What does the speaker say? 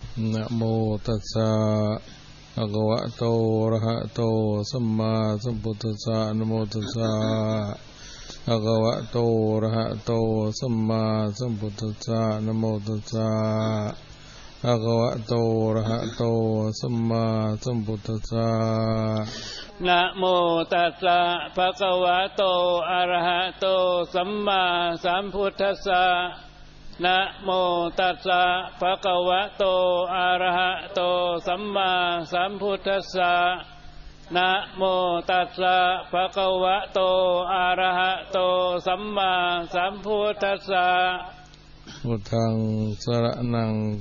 นะโมตัสสะภะคะวะโตอะระหะโตสัมมาสัมพุทธัสสะนะโมตัสสะภะคะวะโตอะระหะโตสัมมาสัมพุทธัสสะนะโมตัสสะภะคะวะโตอะระหะโตสัมมาสัมพุทธัสสะนะโมตัสสะภะคะวะโตอะระหะโตสัมมาสัมพุทธัสสะนะโมตัสสะภะคะวะโตอะระหะโตสัมมาสัมพุทธัสสะนะโมตัสสะภะคะวะโตอะระหะโตสัมมาสัมพุทธัสสะพุทธังสรณัง